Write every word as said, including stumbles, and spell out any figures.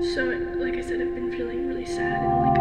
So, like I said, I've been feeling really sad and like